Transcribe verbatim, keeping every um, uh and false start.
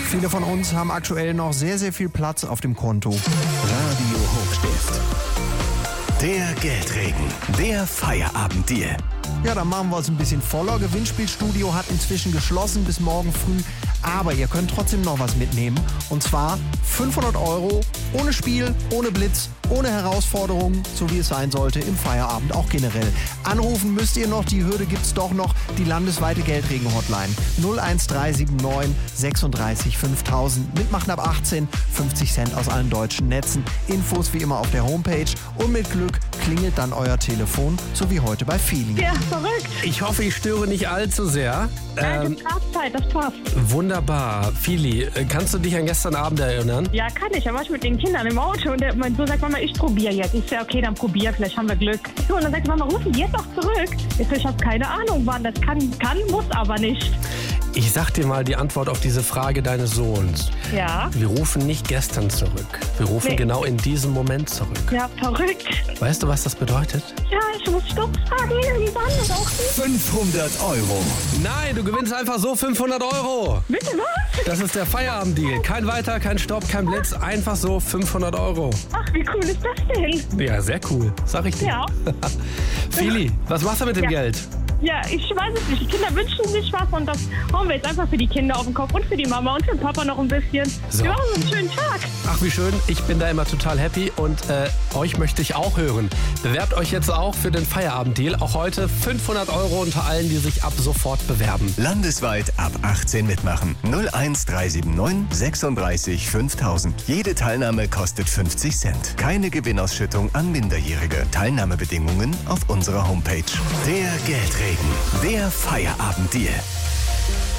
Viele von uns haben aktuell noch sehr, sehr viel Platz auf dem Konto. Radio Hochstift. Der Geldregen. Der Feierabenddeal. Ja, dann machen wir es ein bisschen voller. Gewinnspielstudio hat inzwischen geschlossen bis morgen früh. Aber ihr könnt trotzdem noch was mitnehmen. Und zwar fünfhundert Euro ohne Spiel, ohne Blitz, ohne Herausforderungen, so wie es sein sollte im Feierabend, auch generell. Anrufen müsst ihr noch, die Hürde gibt's doch noch, die landesweite Geldregen-Hotline. null eins drei sieben neun sechsunddreißig fünftausend. Mitmachen ab achtzehn, fünfzig Cent aus allen deutschen Netzen. Infos wie immer auf der Homepage. Und mit Glück klingelt dann euer Telefon, so wie heute bei Feli. Ja, verrückt. Ich hoffe, ich störe nicht allzu sehr. Nein, Ähm, das passt halt, das passt. wunderbar. Fili, äh, kannst du dich an gestern Abend erinnern? Ja, kann ich. Da war ich mit den Kindern im Auto und der, mein Sohn sagt, Mama, ich probiere jetzt. Ich sage, okay, dann probier, vielleicht haben wir Glück. So, und dann sagt Mama, rufen die jetzt doch zurück. Ich so, ich habe keine Ahnung, wann das kann, kann, muss aber nicht. Ich sag dir mal die Antwort auf diese Frage deines Sohns. Ja, Wir rufen nicht gestern zurück. Wir rufen Nee. genau in diesem Moment zurück. ja, verrückt. Weißt du, was das bedeutet? Ja, ich muss Stopp fragen irgendwann oder auch nicht. fünfhundert Euro. Nein, du gewinnst einfach so fünfhundert Euro. Bitte was? Das ist der Feierabenddeal. Kein Weiter, kein Stopp, kein Blitz. Einfach so fünfhundert Euro. Ach, wie cool ist das denn? Ja, sehr cool. Sag ich dir. Ja. Fili, was machst du mit dem Ja. Geld? Ja, ich weiß es nicht. Die Kinder wünschen sich was und das hauen wir jetzt einfach für die Kinder auf den Kopf und für die Mama und für den Papa noch ein bisschen. So. Wir machen einen schönen Tag. Ach, wie schön. Ich bin da immer total happy und äh, euch möchte ich auch hören. Bewerbt euch jetzt auch für den Feierabenddeal. Auch heute fünfhundert Euro unter allen, die sich ab sofort bewerben. Landesweit ab achtzehn mitmachen. null eins drei sieben neun sechsunddreißig fünftausend. Jede Teilnahme kostet fünfzig Cent. Keine Gewinnausschüttung an Minderjährige. Teilnahmebedingungen auf unserer Homepage. Der Geldregen. Der Feierabenddeal.